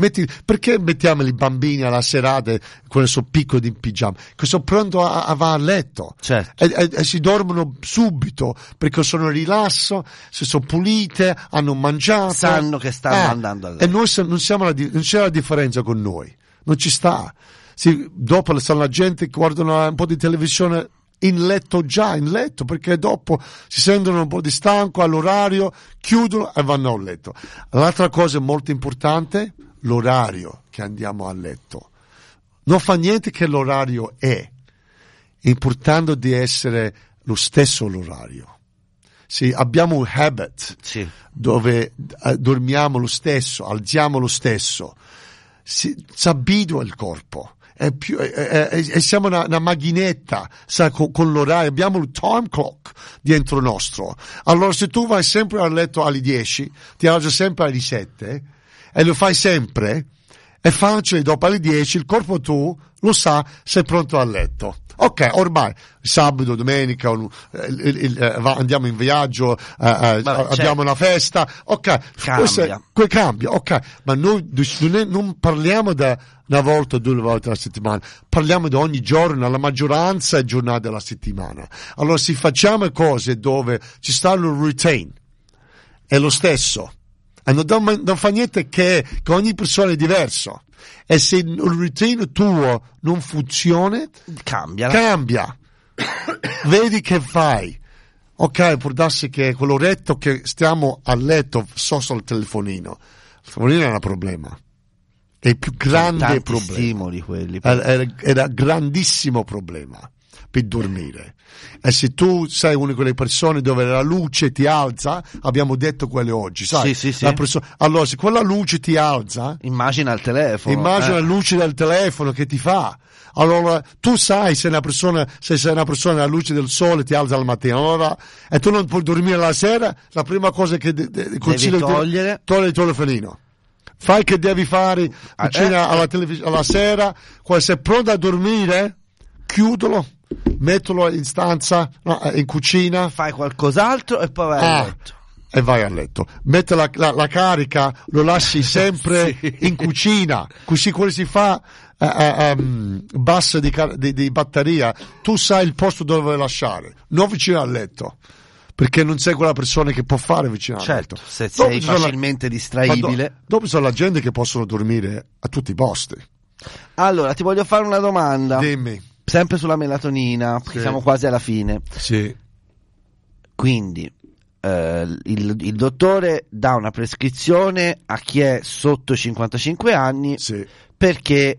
Perché mettiamo i bambini alla serata quando sono piccoli in pigiama? Che sono pronti a andare a letto. Certo. E si dormono subito perché sono rilasso, si sono pulite, hanno mangiato. Sanno che stanno andando a letto. E noi non c'è la differenza con noi. Non ci sta. Dopo la gente guardano un po' di televisione in letto, perché dopo si sentono un po' di stanco all'orario, chiudono e vanno a letto. L'altra cosa molto importante, l'orario che andiamo a letto. Non fa niente che l'orario è importante di essere lo stesso l'orario. Sì, abbiamo un habit dove dormiamo lo stesso, alziamo lo stesso, si abitua il corpo. E siamo una macchinetta, con l'orario, abbiamo il time clock dentro nostro. Allora se tu vai sempre a letto alle 10, ti alzi sempre alle 7 e lo fai sempre, è facile, dopo alle 10 il corpo tu lo sa, sei pronto a letto. Ok, ormai sabato, domenica andiamo in viaggio, abbiamo una festa, ok, cambia, ok, ma noi non parliamo da una volta o 2 volte alla settimana, parliamo di ogni giorno, la maggioranza è giornate della settimana. Allora se facciamo cose dove ci sta il routine, è lo stesso, e non fa niente che ogni persona è diverso. E se il routine tuo non funziona, cambia. Vedi che fai. Ok, può darsi che quell'oretto che stiamo a letto sul telefonino. Il telefonino è un problema. È il più grande problema. Stimoli quelli. Era grandissimo problema per dormire. E se tu sei una di quelle persone dove la luce ti alza, abbiamo detto quelle oggi, sai? Sì. Allora, se quella luce ti alza, immagina il telefono. La luce del telefono che ti fa. Allora, tu sai se sei una persona alla luce del sole ti alza al mattino, allora, e tu non puoi dormire la sera, la prima cosa che consiglio è togliere il telefonino. Fai che devi fare vicino alla televisione alla sera, quando sei pronto a dormire, chiudilo. Mettilo in stanza, in cucina, fai qualcos'altro e poi vai a letto. E vai a letto. Metti la carica, lo lasci sempre in cucina, così quello si fa bassa di batteria, tu sai il posto dove lasciare, non vicino al letto, perché non sei quella persona che può fare vicino al letto. Se sei facilmente distraibile. Dopo sono la gente che possono dormire a tutti i posti. Allora, ti voglio fare una domanda. Dimmi. Sempre sulla melatonina, perché siamo quasi alla fine. Sì. Quindi il dottore dà una prescrizione a chi è sotto i 55 anni perché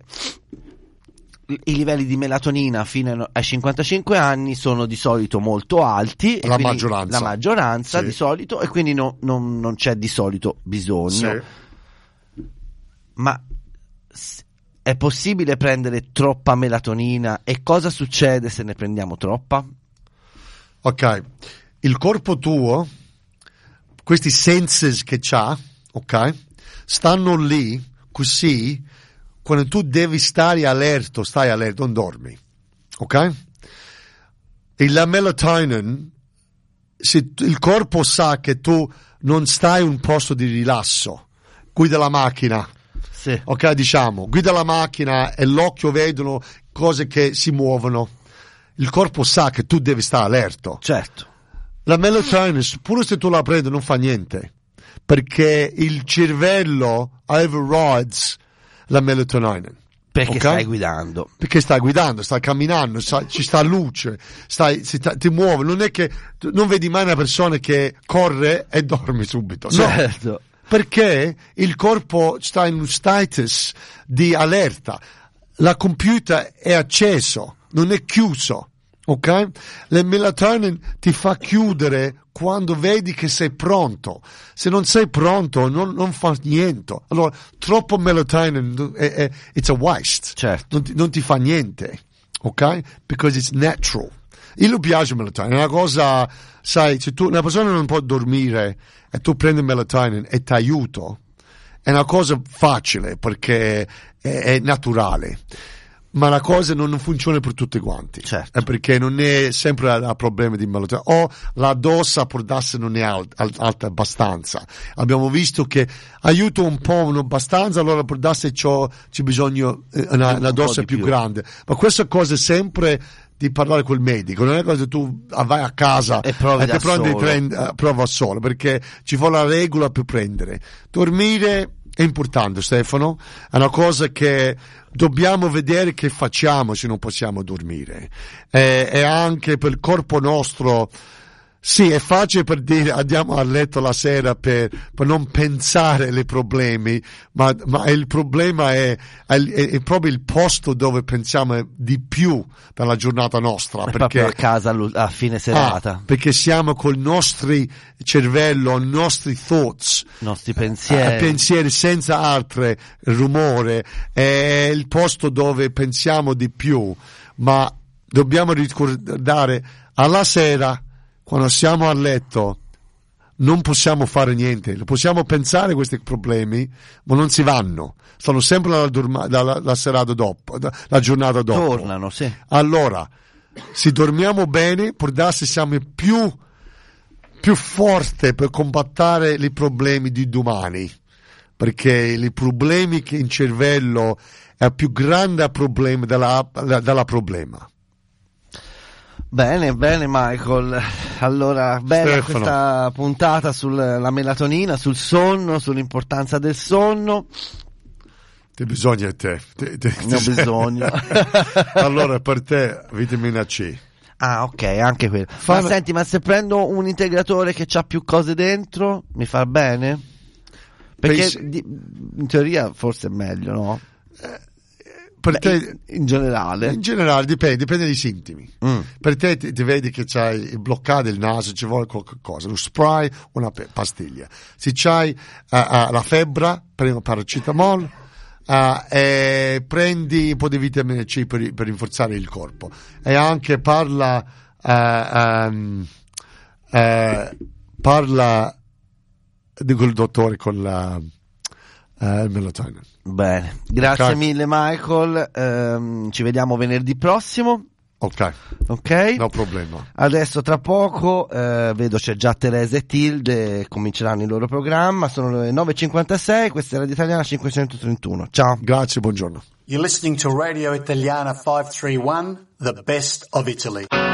i livelli di melatonina fino ai 55 anni sono di solito molto alti. La maggioranza di solito, e quindi non c'è di solito bisogno. Ma è possibile prendere troppa melatonina e cosa succede se ne prendiamo troppa? Ok, il corpo tuo, questi senses che c'ha, ok, stanno lì così quando tu devi stare allerta, stai allerta, non dormi, ok? E la melatonin, se il corpo sa che tu non stai in un posto di rilasso, guida la macchina. Ok, diciamo, guida la macchina e l'occhio vedono cose che si muovono. Il corpo sa che tu devi stare allerta. Certo. La melatonin, pure se tu la prendi, non fa niente, perché il cervello overrides la melatonin. Perché stai guidando. Perché stai guidando, stai camminando, ci sta luce, ti muovi. Non è che non vedi mai una persona che corre e dorme subito. Certo. No. Perché il corpo sta in un status di allerta, la computer è acceso, non è chiuso, ok? La melatonin ti fa chiudere quando vedi che sei pronto. Se non sei pronto non fa niente. Allora, troppo melatonin it's a waste. Certo. Non ti fa niente, ok? Because it's natural. Io lo piace melatonin, è una cosa, sai, se una persona non può dormire e tu prendi melatonin e ti aiuto, è una cosa facile perché è naturale. ma la cosa non funziona per tutti quanti, certo. Perché non è sempre a problemi di malattia, o la dose può darsi non è alta abbastanza. Abbiamo visto che aiuta un po', non abbastanza, allora può darsi c'è bisogno una dose più grande, ma questa cosa è sempre di parlare col medico, non è cosa che tu vai a casa e prova solo, perché ci vuole la regola per prendere. Dormire è importante, Stefano, è una cosa che dobbiamo vedere che facciamo se non possiamo dormire, e anche per il corpo nostro. Sì, è facile per dire andiamo a letto la sera per non pensare ai problemi, ma il problema è proprio il posto dove pensiamo di più per la giornata nostra. Perché proprio a casa a fine serata. Perché siamo col nostri cervello, i nostri thoughts, nostri pensieri senza altro rumore, è il posto dove pensiamo di più, ma dobbiamo ricordare alla sera, quando siamo a letto, non possiamo fare niente, possiamo pensare a questi problemi, ma non si vanno, stanno sempre la serata dopo, la giornata dopo. Tornano, sì. Allora, se dormiamo bene, può darsi siamo più forti per combattere i problemi di domani, perché i problemi che in cervello è il più grande problema della problema. Bene Michael, allora bella Stefano. Questa puntata sulla melatonina, sul sonno, sull'importanza del sonno. Ti bisogna a te. Ne ho bisogno. Allora per te vitamina C. Ah, ok, anche quello. Ma senti, ma se prendo un integratore che ha più cose dentro, mi fa bene? Perché in teoria forse è meglio, no? Per te, in generale dipende dai sintomi. Per te ti vedi che c'hai bloccato il naso, ci vuole qualcosa, lo spray o una pastiglia. Se c'hai la febbre, prendi un paracetamol e prendi un po' di vitamina C per rinforzare il corpo. E anche parla di quel dottore con la melatonina. Bene, grazie mille Michael, ci vediamo venerdì prossimo. Ok, no problema. Adesso tra poco vedo c'è già Teresa e Tilde, cominceranno il loro programma, sono le 9.56, questa è Radio Italiana 531. Ciao. Grazie, buongiorno. You're listening to Radio Italiana 531, the best of Italy.